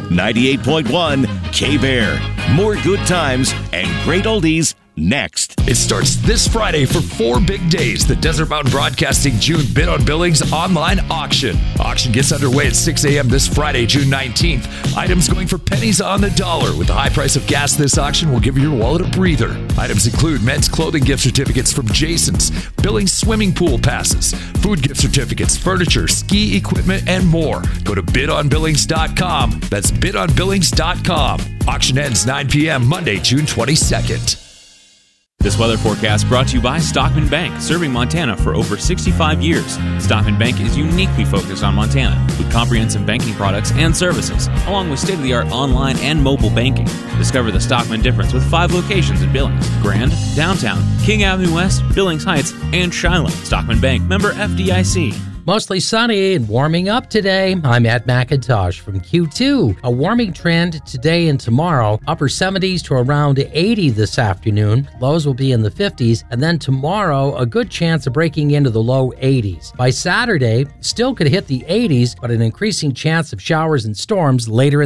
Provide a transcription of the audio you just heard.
98.1 K-Bear. More good times and great oldies next. It starts this Friday for 4 big days. The Desert Mountain Broadcasting June Bid on Billings online auction. Auction gets underway at 6 a.m. this Friday, June 19th. Items going for pennies on the dollar. With the high price of gas, this auction will give your wallet a breather. Items include men's clothing gift certificates from Jason's, Billings swimming pool passes, food gift certificates, furniture, ski equipment, and more. Go to bidonbillings.com. That's bidonbillings.com. Auction ends 9 p.m. Monday, June 22nd. This weather forecast brought to you by Stockman Bank, serving Montana for over 65 years. Stockman Bank is uniquely focused on Montana with comprehensive banking products and services, along with state-of-the-art online and mobile banking. Discover the Stockman difference with 5 locations in Billings: Grand, Downtown, King Avenue West, Billings Heights, and Shiloh. Stockman Bank, member FDIC. Mostly sunny and warming up today. I'm Ed McIntosh from Q2. A warming trend today and tomorrow. Upper 70s to around 80 this afternoon. Lows will be in the 50s. And then tomorrow, a good chance of breaking into the low 80s. By Saturday, still could hit the 80s, but an increasing chance of showers and storms later in